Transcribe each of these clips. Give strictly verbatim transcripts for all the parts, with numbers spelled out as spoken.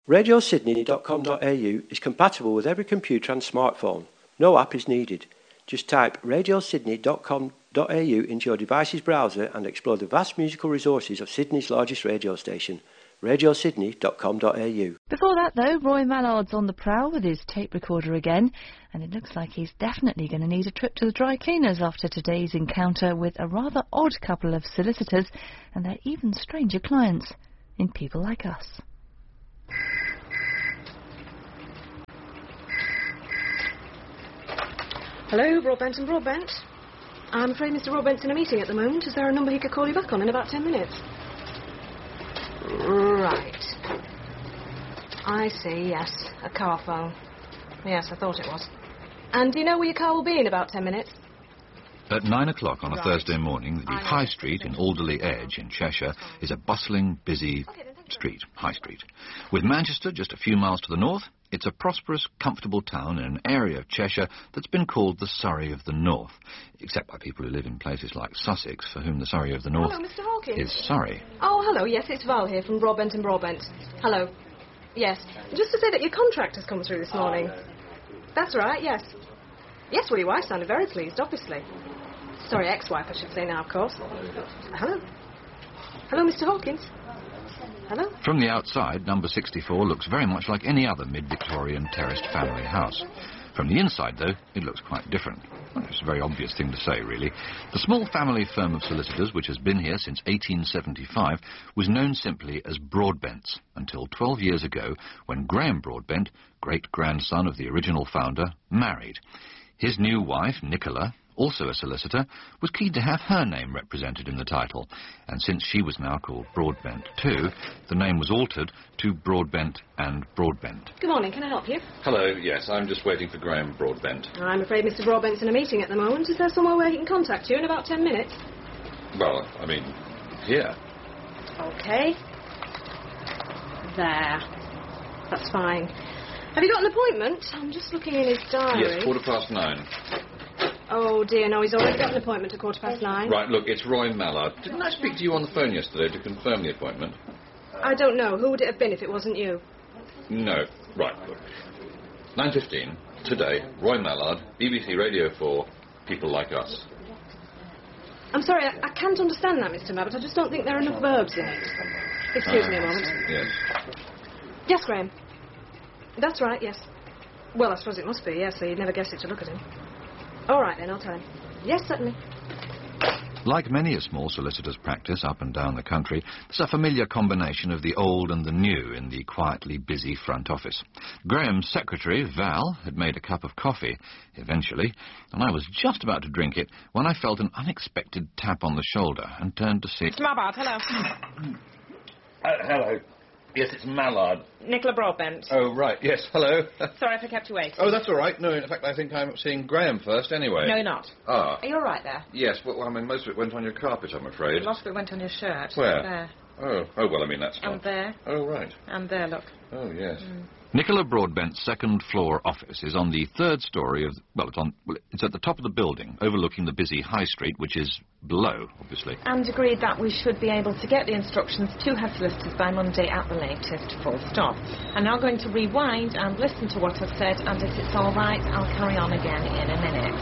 radio sydney dot com dot a u is compatible with every computer and smartphone. No app is needed. Just type radio sydney dot com dot a u into your device's browser and explore the vast musical resources of Sydney's largest radio station, radio sydney dot com dot a u. Before that, though, Roy Mallard's on the prowl with his tape recorder again, and it looks like he's definitely going to need a trip to the dry cleaners after today's encounter with a rather odd couple of solicitors and their even stranger clients in People Like Us. Hello, Broadbent and Broadbent. I'm afraid Mister Broadbent's in a meeting at the moment. Is there a number he could call you back on in about ten minutes? Right. I see, yes. A car phone. Yes, I thought it was. And do you know where your car will be in about ten minutes? At nine o'clock on a Right. Thursday morning, the High Street in Alderley Edge in Cheshire is a bustling, busy street, High Street. With Manchester just a few miles to the north, it's a prosperous, comfortable town in an area of Cheshire that's been called the Surrey of the North, except by people who live in places like Sussex, for whom the Surrey of the North Hello, Mister Hawkins. is Surrey. Oh, hello, yes, it's Val here from Broadbent and Broadbent. Hello. Yes. Just to say that your contract has come through this morning. That's right, yes. Yes, well, your wife sounded very pleased, obviously. Sorry, ex-wife, I should say now, of course. Hello. Hello, Mister Hawkins. Hello. From the outside, number sixty-four looks very much like any other mid-Victorian terraced family house. From the inside, though, it looks quite different. Well, it's a very obvious thing to say, really. The small family firm of solicitors, which has been here since eighteen seventy-five, was known simply as Broadbents until twelve years ago, when Graham Broadbent, great-grandson of the original founder, married. His new wife, Nicola, also a solicitor, was keen to have her name represented in the title, and since she was now called Broadbent too, the name was altered to Broadbent and Broadbent. Good morning, can I help you? Hello, yes, I'm just waiting for Graham Broadbent. I'm afraid Mister Broadbent's in a meeting at the moment. Is there somewhere where he can contact you in about ten minutes? Well, I mean, here. OK. There. That's fine. Have you got an appointment? I'm just looking in his diary. Yes, quarter past nine. Oh, dear, no, he's already got an appointment at quarter past nine. Right, look, it's Roy Mallard. Didn't I speak to you on the phone yesterday to confirm the appointment? I don't know. Who would it have been if it wasn't you? No. Right, look. nine fifteen, today, Roy Mallard, B B C Radio four, People Like Us. I'm sorry, I, I can't understand that, Mister Mabbott. I just don't think there are enough verbs in it. Excuse Ah, me a moment. Yes. Yes, Graham. That's right, yes. Well, I suppose it must be, yes, so you'd never guess it to look at him. All right, then, I'll tell him. Yes, certainly. Like many a small solicitor's practice up and down the country, there's a familiar combination of the old and the new in the quietly busy front office. Graham's secretary, Val, had made a cup of coffee, eventually, and I was just about to drink it when I felt an unexpected tap on the shoulder and turned to see... Mister Mabbott, hello. Uh, hello. Yes, it's Mallard. Nicola Broadbent. Oh, right, yes, hello. Sorry if I kept you waiting. Oh, that's all right. No, in fact, I think I'm seeing Graham first anyway. No, you're not. Ah. Are you all right there? Yes, well, I mean, most of it went on your carpet, I'm afraid. A lot of it went on your shirt. Where? There. Oh, oh, well, I mean, that's not... And there. Oh, right. And there, look. Oh, yes. Mm. Nicola Broadbent's second-floor office is on the third story of... Well, it's on... Well, it's at the top of the building, overlooking the busy High Street, which is below, obviously. And agreed that we should be able to get the instructions to her solicitors by Monday at the latest, full stop. I'm now going to rewind and listen to what I've said, and if it's all right, I'll carry on again in a minute.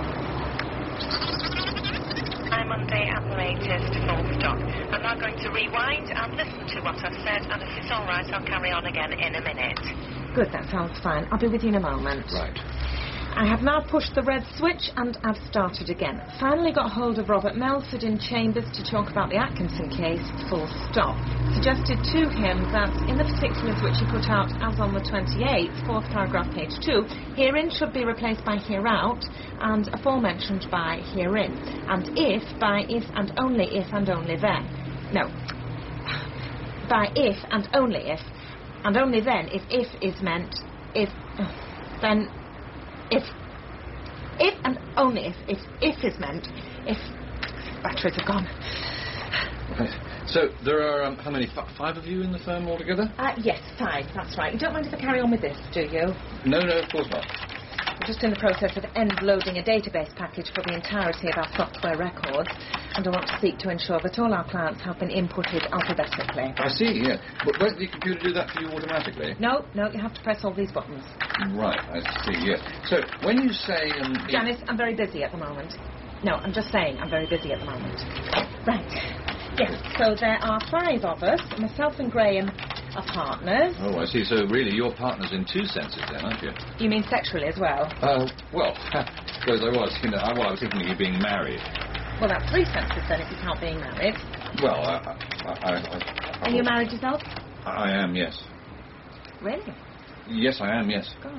By Monday at the latest, full stop. I'm now going to rewind and listen to what I've said, and if it's all right, I'll carry on again in a minute. Good, that sounds fine. I'll be with you in a moment. Right. I have now pushed the red switch and I've started again. Finally got hold of Robert Melford in Chambers to talk about the Atkinson case, full stop. Suggested to him that in the particulars which he put out as on the twenty-eighth, fourth paragraph, page two, herein should be replaced by hereout and aforementioned by herein. And if by if and only if and only then. No. By if and only if. And only then, if if is meant, if, uh, then... If, if and only if, if, if is meant, if batteries are gone. Right. So, there are, um, how many, f five of you in the firm altogether? Uh, yes, five, that's right. You don't mind if I carry on with this, do you? No, no, of course not. just in the process of end-loading a database package for the entirety of our software records, and I want to seek to ensure that all our clients have been inputted alphabetically. I see, yeah. But won't the computer do that for you automatically? No, no, you have to press all these buttons. Right, I see, yes. So, when you say... Um, Janice, I'm very busy at the moment. No, I'm just saying I'm very busy at the moment. Right. Yes, so there are five of us. Myself and Graham are partners. Oh, I see. So, really, you're partners in two senses then, aren't you? You mean sexually as well? Uh, well, suppose I was. You know, I, well, I was thinking of you being married. Well, that's three senses then, if you count being married. Well, I... I, I, I, I Are you married yourself? I am, yes. Really? Yes, I am, yes. God.